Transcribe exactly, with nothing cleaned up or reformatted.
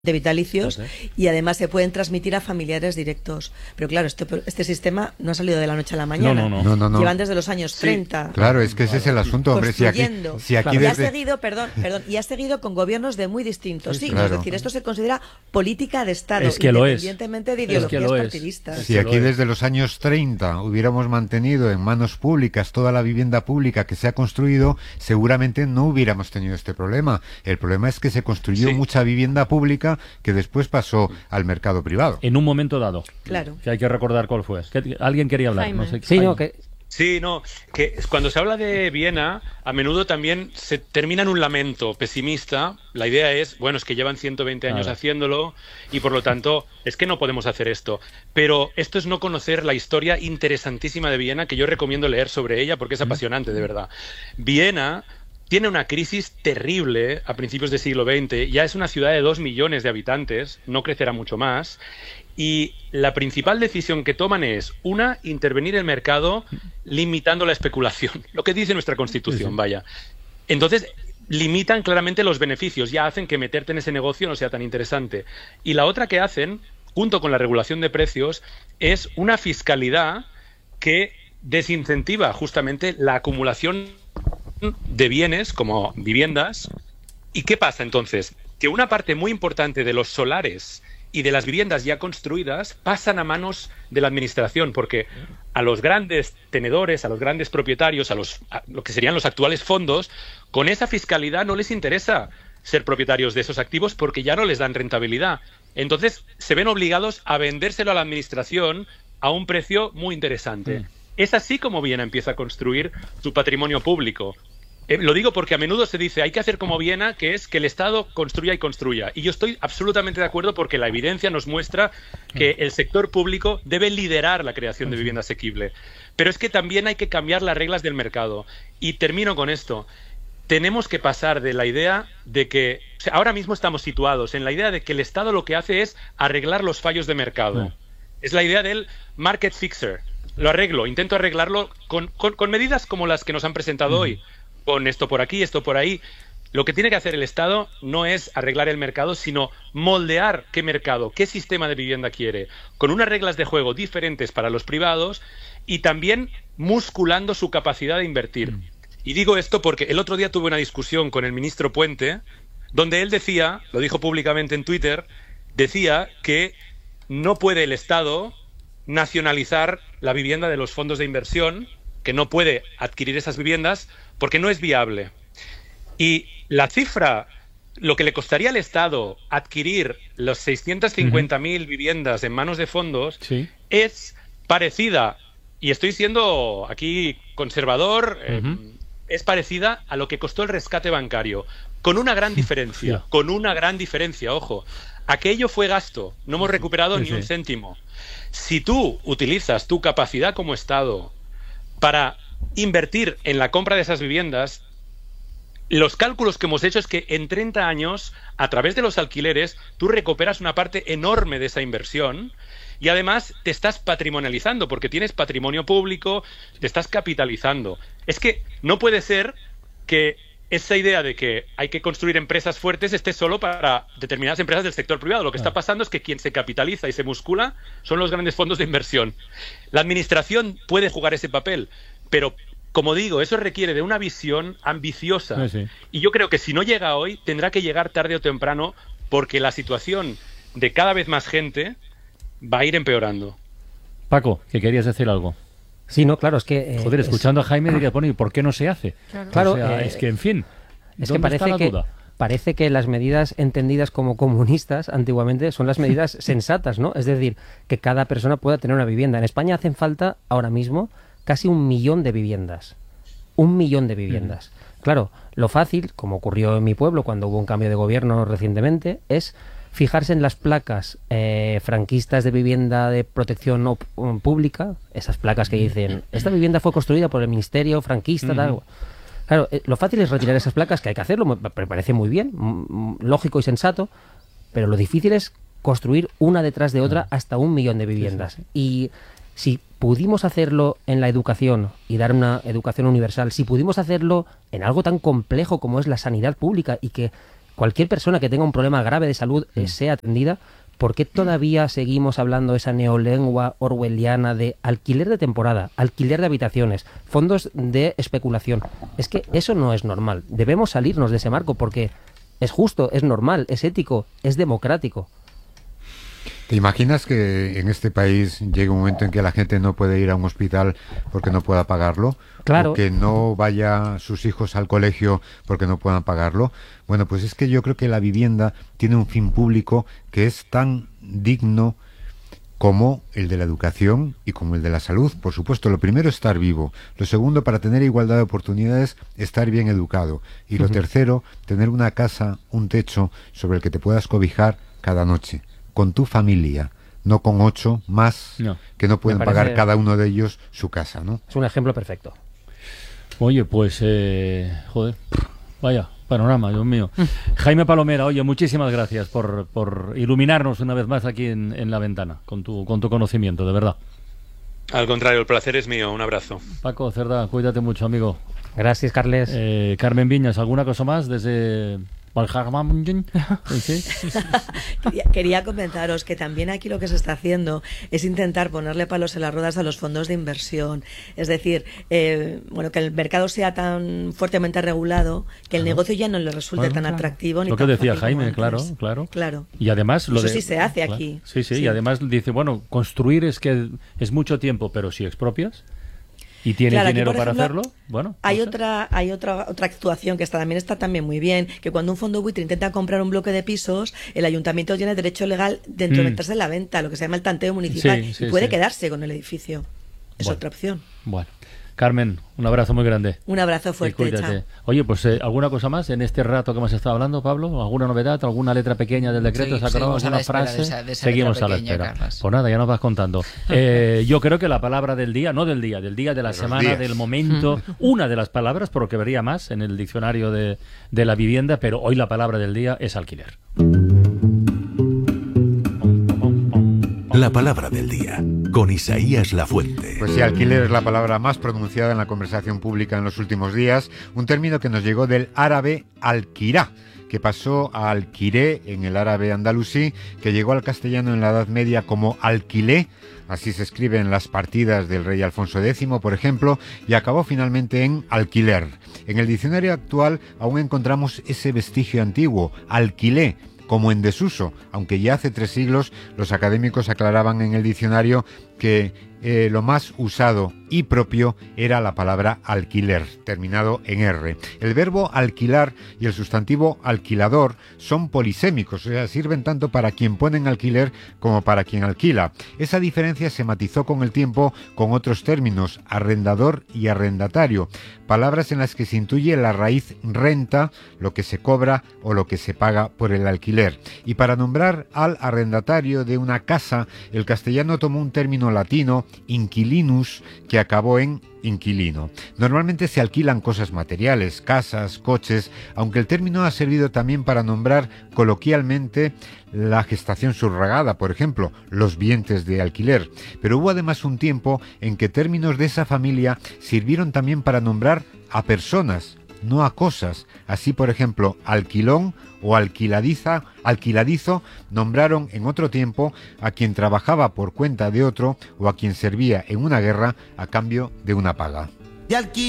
de vitalicios, sí, sí. Y además se pueden transmitir a familiares directos. Pero claro, este, este sistema no ha salido de la noche a la mañana. No, no, no. No, no, no. Llevan desde los años Sí, treinta. Claro, es que ese es el asunto, hombre. Si aquí, construyendo. si aquí Y ha desde... seguido, perdón, perdón, y ha seguido con gobiernos de muy distintos Sí, signos. claro. Es decir, esto se considera política de Estado, Es que lo es. independientemente de Es que ideologías lo es. partidistas. Es Si que aquí lo es. desde los años treinta hubiéramos mantenido en manos públicas toda la vivienda pública que se ha construido, seguramente no hubiéramos tenido este problema. El problema es que se construyó Sí. mucha vivienda pública que después pasó al mercado privado. En un momento dado. Claro. Que hay que recordar cuál fue. ¿Qué- ¿Alguien quería hablar? Jaime. No sé, Sí, Jaime. no, que Sí, no, que cuando se habla de Viena, a menudo también se termina en un lamento pesimista. La idea es, bueno, es que llevan ciento veinte años Claro. haciéndolo y por lo tanto es que no podemos hacer esto. Pero esto es no conocer la historia interesantísima de Viena, que yo recomiendo leer sobre ella porque es apasionante, de verdad. Viena tiene una crisis terrible a principios del siglo veinte, ya es una ciudad de dos millones de habitantes, no crecerá mucho más, y la principal decisión que toman es, una, intervenir el mercado limitando la especulación, lo que dice nuestra Constitución, Sí, sí. vaya. Entonces, limitan claramente los beneficios, ya hacen que meterte en ese negocio no sea tan interesante. Y la otra que hacen, junto con la regulación de precios, es una fiscalidad que desincentiva justamente la acumulación de bienes como viviendas. ¿Y qué pasa entonces? Que una parte muy importante de los solares y de las viviendas ya construidas pasan a manos de la administración, porque a los grandes tenedores, a los grandes propietarios, a los a lo que serían los actuales fondos, con esa fiscalidad no les interesa ser propietarios de esos activos porque ya no les dan rentabilidad. Entonces se ven obligados a vendérselo a la administración a un precio muy interesante. Mm. Es así como Viena empieza a construir su patrimonio público. Eh, lo digo porque a menudo se dice, hay que hacer como Viena, que es que el Estado construya y construya. Y yo estoy absolutamente de acuerdo porque la evidencia nos muestra que el sector público debe liderar la creación de vivienda asequible. Pero es que también hay que cambiar las reglas del mercado. Y termino con esto. Tenemos que pasar de la idea de que... O sea, ahora mismo estamos situados en la idea de que el Estado lo que hace es arreglar los fallos de mercado. Sí. Es la idea del market fixer. Lo arreglo, intento arreglarlo con, con, con medidas como las que nos han presentado hoy. Con esto por aquí, esto por ahí. Lo que tiene que hacer el Estado no es arreglar el mercado, sino moldear qué mercado, qué sistema de vivienda quiere, con unas reglas de juego diferentes para los privados y también musculando su capacidad de invertir. Y digo esto porque el otro día tuve una discusión con el ministro Puente, donde él decía, lo dijo públicamente en Twitter, decía que no puede el Estado nacionalizar la vivienda de los fondos de inversión, que no puede adquirir esas viviendas porque no es viable. Y la cifra, lo que le costaría al Estado adquirir los seiscientas cincuenta mil uh-huh. viviendas en manos de fondos, sí. es parecida, y estoy siendo aquí conservador, uh-huh. eh, es parecida a lo que costó el rescate bancario, con una gran diferencia, yeah. con una gran diferencia, ojo. Aquello fue gasto, no hemos recuperado sí, ni sí. un céntimo. Si tú utilizas tu capacidad como Estado para invertir en la compra de esas viviendas, los cálculos que hemos hecho es que en treinta años, a través de los alquileres, tú recuperas una parte enorme de esa inversión y además te estás patrimonializando porque tienes patrimonio público, te estás capitalizando. Es que no puede ser que esa idea de que hay que construir empresas fuertes esté solo para determinadas empresas del sector privado. Lo que está pasando es que quien se capitaliza y se muscula son los grandes fondos de inversión. La administración puede jugar ese papel, pero, como digo, eso requiere de una visión ambiciosa. Sí, sí. Y yo creo que si no llega hoy, tendrá que llegar tarde o temprano, porque la situación de cada vez más gente va a ir empeorando. Paco, que querías decir algo. Sí, no, claro, es que... Eh, Joder, escuchando es... a Jaime diría, bueno, ¿y por qué no se hace? Claro, o sea, eh, es que, en fin, es que parece está la que, duda? parece que las medidas entendidas como comunistas antiguamente son las medidas sensatas, ¿no? Es decir, que cada persona pueda tener una vivienda. En España hacen falta, ahora mismo, casi un millón de viviendas. Un millón de viviendas. Mm. Claro, lo fácil, como ocurrió en mi pueblo cuando hubo un cambio de gobierno recientemente, es fijarse en las placas eh, franquistas de vivienda de protección op- pública, esas placas que dicen, esta vivienda fue construida por el ministerio franquista, tal. Uh-huh. Claro, eh, lo fácil es retirar esas placas, que hay que hacerlo, me parece muy bien, m- lógico y sensato, pero lo difícil es construir una detrás de otra hasta un millón de viviendas. Sí, sí. Y si pudimos hacerlo en la educación y dar una educación universal, si pudimos hacerlo en algo tan complejo como es la sanidad pública y que cualquier persona que tenga un problema grave de salud eh, sea atendida, ¿por qué todavía seguimos hablando esa neolengua orwelliana de alquiler de temporada, alquiler de habitaciones, fondos de especulación? Es que eso no es normal. Debemos salirnos de ese marco porque es justo, es normal, es ético, es democrático. ¿Te imaginas que en este país llegue un momento en que la gente no puede ir a un hospital porque no pueda pagarlo? Claro. O que no vaya sus hijos al colegio porque no puedan pagarlo. Bueno, pues es que yo creo que la vivienda tiene un fin público que es tan digno como el de la educación y como el de la salud. Por supuesto, lo primero, estar vivo. Lo segundo, para tener igualdad de oportunidades, estar bien educado. Y lo uh-huh. tercero, tener una casa, un techo sobre el que te puedas cobijar cada noche, con tu familia, no con ocho más no, que no pueden parece... pagar cada uno de ellos su casa, ¿no? Es un ejemplo perfecto. Oye, pues, eh, joder, vaya panorama, Dios mío. Jaime Palomera, oye, muchísimas gracias por, por iluminarnos una vez más aquí en, en La Ventana, con tu, con tu conocimiento, de verdad. Al contrario, el placer es mío, un abrazo. Paco Cerdá, cuídate mucho, amigo. Gracias, Carles. Eh, Carmen Viñas, ¿alguna cosa más desde... ¿Sí? quería, quería comentaros que también aquí lo que se está haciendo es intentar ponerle palos en las ruedas a los fondos de inversión, es decir, eh, bueno, que el mercado sea tan fuertemente regulado que el claro. negocio ya no le resulte bueno, tan claro. atractivo ni lo que tan decía fácil Jaime, claro, claro, claro. Y además lo eso de, sí se hace claro, aquí. Sí, sí, sí, y además dice, bueno, construir es que es mucho tiempo, pero si expropias y tienes claro, dinero aquí, por para ejemplo, hacerlo, bueno. Hay no sé. otra hay otra otra actuación que está también está también muy bien, que cuando un fondo buitre intenta comprar un bloque de pisos, el ayuntamiento tiene derecho legal de entrometerse mm. en la venta, lo que se llama el tanteo municipal, sí, sí, y puede sí. quedarse con el edificio. Es bueno. otra opción. Bueno. Carmen, un abrazo muy grande. Un abrazo fuerte, chao. Oye, pues eh, ¿alguna cosa más en este rato que hemos estado hablando, Pablo? ¿Alguna novedad? ¿Alguna letra pequeña del decreto? Sí, ¿Sacamos alguna frase? De esa, de esa seguimos a la pequeña, espera. Carlos. Pues nada, ya nos vas contando. Eh, yo creo que la palabra del día, no del día, del día, de la de semana, días. Del momento, una de las palabras, porque vería más en el diccionario de, de la vivienda, pero hoy la palabra del día es alquiler. La palabra del día, con Isaías Lafuente. Pues sí, alquiler es la palabra más pronunciada en la conversación pública en los últimos días, un término que nos llegó del árabe alquirá, que pasó a alquiré en el árabe andalusí, que llegó al castellano en la Edad Media como alquilé, así se escribe en las partidas del rey Alfonso décimo, por ejemplo, y acabó finalmente en alquiler. En el diccionario actual aún encontramos ese vestigio antiguo, alquilé, como en desuso, aunque ya hace tres siglos los académicos aclaraban en el diccionario que eh, lo más usado y propio era la palabra alquiler, terminado en R. El verbo alquilar y el sustantivo alquilador son polisémicos, o sea, sirven tanto para quien pone en alquiler como para quien alquila. Esa diferencia se matizó con el tiempo con otros términos, arrendador y arrendatario, palabras en las que se intuye la raíz renta, lo que se cobra o lo que se paga por el alquiler. Y para nombrar al arrendatario de una casa, el castellano tomó un término latino, inquilinus, que acabó en inquilino. Normalmente se alquilan cosas materiales, casas, coches, aunque el término ha servido también para nombrar coloquialmente la gestación subrogada, por ejemplo, los vientres de alquiler. Pero hubo además un tiempo en que términos de esa familia sirvieron también para nombrar a personas, no a cosas. Así, por ejemplo, alquilón o alquiladiza, alquiladizo nombraron en otro tiempo a quien trabajaba por cuenta de otro o a quien servía en una guerra a cambio de una paga. De